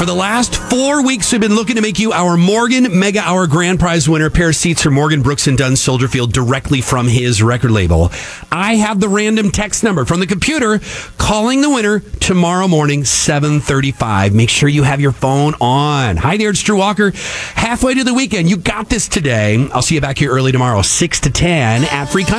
For the last 4 weeks, we've been looking to make you our Morgan Mega Hour Grand Prize winner. A pair of seats for Morgan Brooks and Dunn Soldier Field directly from his record label. I have the random text number from the computer calling the winner tomorrow morning, 7:35. Make sure you have your phone on. Hi there, it's Drew Walker. Halfway to the weekend. You got this today. I'll see you back here early tomorrow, 6 to 10 at Free Country.